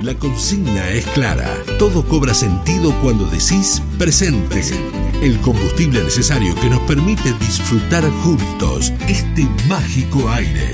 La consigna es clara. Todo cobra sentido cuando decís presente. El combustible necesario que nos permite disfrutar juntos este mágico aire.